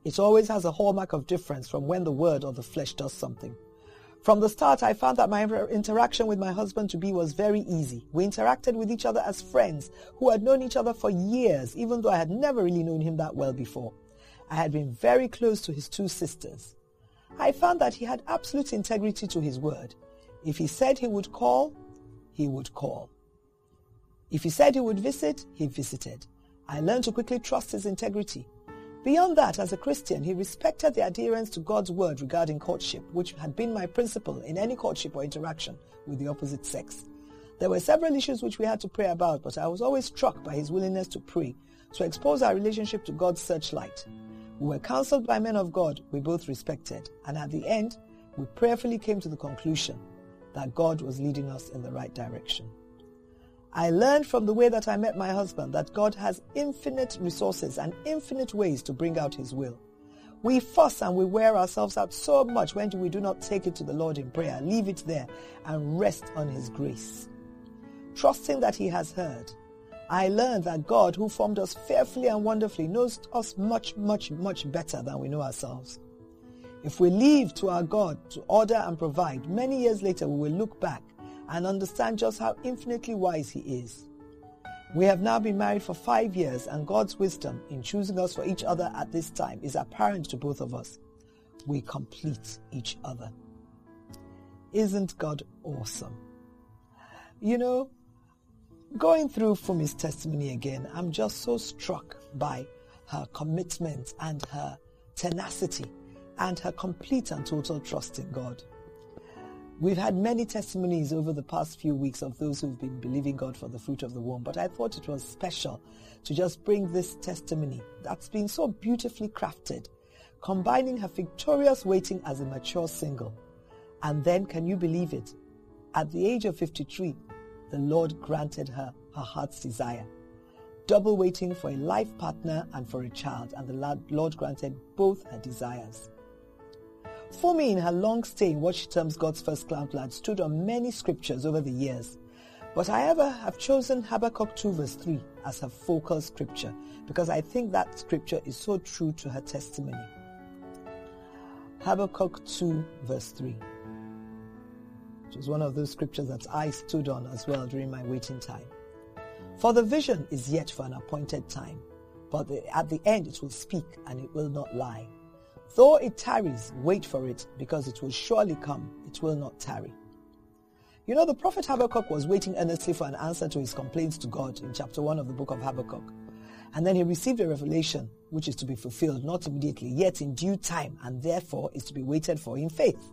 It always has a hallmark of difference from when the word or the flesh does something. From the start, I found that my interaction with my husband-to-be was very easy. We interacted with each other as friends who had known each other for years, even though I had never really known him that well before. I had been very close to his two sisters. I found that he had absolute integrity to his word. If he said he would call, he would call. If he said he would visit, he visited. I learned to quickly trust his integrity. Beyond that, as a Christian, he respected the adherence to God's word regarding courtship, which had been my principle in any courtship or interaction with the opposite sex. There were several issues which we had to pray about, but I was always struck by his willingness to pray, to expose our relationship to God's searchlight. We were counseled by men of God we both respected, and at the end, we prayerfully came to the conclusion that God was leading us in the right direction. I learned from the way that I met my husband that God has infinite resources and infinite ways to bring out his will. We fuss and we wear ourselves out so much when we do not take it to the Lord in prayer, leave it there, and rest on his grace. Trusting that he has heard, I learned that God, who formed us fearfully and wonderfully, knows us much, much, much better than we know ourselves. If we leave to our God to order and provide, many years later we will look back and understand just how infinitely wise he is. We have now been married for 5 years, and God's wisdom in choosing us for each other at this time is apparent to both of us. We complete each other. Isn't God awesome? You know, going through Fumi's testimony again, I'm just so struck by her commitment and her tenacity and her complete and total trust in God. We've had many testimonies over the past few weeks of those who've been believing God for the fruit of the womb, but I thought it was special to just bring this testimony that's been so beautifully crafted, combining her victorious waiting as a mature single. And then, can you believe it? At the age of 53, the Lord granted her heart's desire. Double waiting for a life partner and for a child, and the Lord granted both her desires. Fumi, in her long stay in what she terms God's first cloudland, stood on many scriptures over the years. But I have chosen Habakkuk 2 verse 3 as her focal scripture because I think that scripture is so true to her testimony. Habakkuk 2 verse 3. It was one of those scriptures that I stood on as well during my waiting time. For the vision is yet for an appointed time, but at the end it will speak and it will not lie. Though it tarries, wait for it, because it will surely come. It will not tarry. You know, the prophet Habakkuk was waiting earnestly for an answer to his complaints to God in chapter 1 of the book of Habakkuk. And then he received a revelation, which is to be fulfilled, not immediately, yet in due time, and therefore is to be waited for in faith.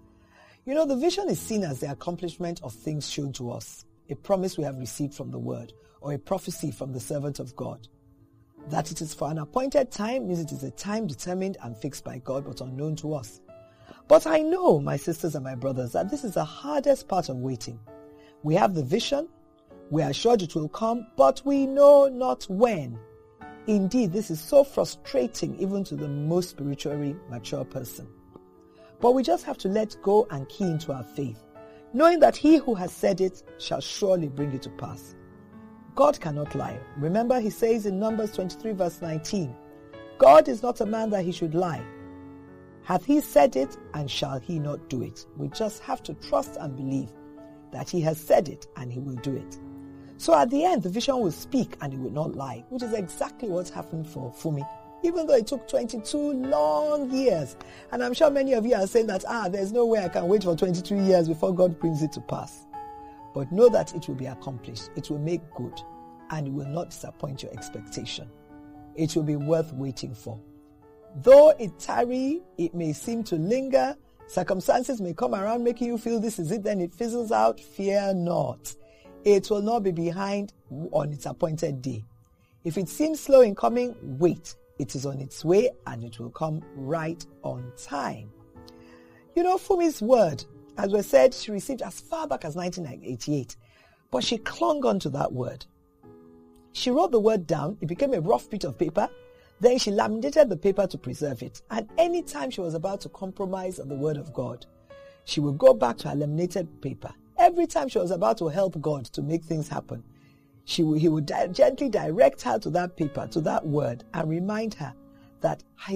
You know, the vision is seen as the accomplishment of things shown to us, a promise we have received from the word, or a prophecy from the servant of God. That it is for an appointed time means it is a time determined and fixed by God but unknown to us. But I know, my sisters and my brothers, that this is the hardest part of waiting. We have the vision, we are assured it will come, but we know not when. Indeed, this is so frustrating even to the most spiritually mature person. But we just have to let go and key into our faith, knowing that he who has said it shall surely bring it to pass. God cannot lie. Remember, he says in Numbers 23 verse 19, God is not a man that he should lie. Hath he said it, and shall he not do it? We just have to trust and believe that he has said it and he will do it. So at the end, the vision will speak and it will not lie, which is exactly what's happened for Fumi. Even though it took 22 long years. And I'm sure many of you are saying that, there's no way I can wait for 22 years before God brings it to pass. But know that it will be accomplished. It will make good. And it will not disappoint your expectation. It will be worth waiting for. Though it tarry, it may seem to linger. Circumstances may come around making you feel this is it, then it fizzles out. Fear not. It will not be behind on its appointed day. If it seems slow in coming, wait. It is on its way and it will come right on time. You know, Fumi's word, as we said, she received as far back as 1988, but she clung on to that word. She wrote the word down. It became a rough bit of paper. Then she laminated the paper to preserve it. And any time she was about to compromise on the word of God, she would go back to her laminated paper. Every time she was about to help God to make things happen, he would gently direct her to that paper, to that word, and remind her that